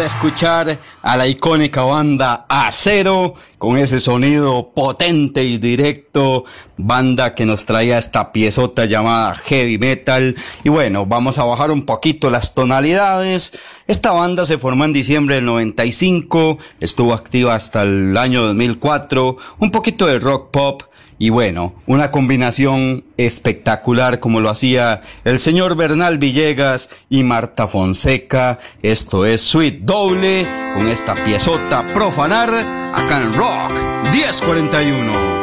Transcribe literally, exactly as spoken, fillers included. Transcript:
escuchar a la icónica banda Acero con ese sonido potente y directo, banda que nos traía esta piezota llamada Heavy Metal. Y bueno, vamos a bajar un poquito las tonalidades. Esta banda se formó en diciembre del noventa y cinco, estuvo activa hasta el año dos mil cuatro, un poquito de rock pop. Y bueno, una combinación espectacular como lo hacía el señor Bernal Villegas y Marta Fonseca. Esto es Sweet Doble con esta piezota Profanar acá en Rock diez cuarenta y uno.